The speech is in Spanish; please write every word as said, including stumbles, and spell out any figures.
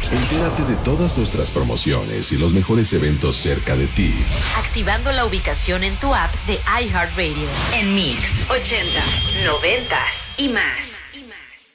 Entérate de todas nuestras promociones y los mejores eventos cerca de ti. Activando la ubicación en tu app de iHeartRadio. En Mix, ochentas, noventas y más.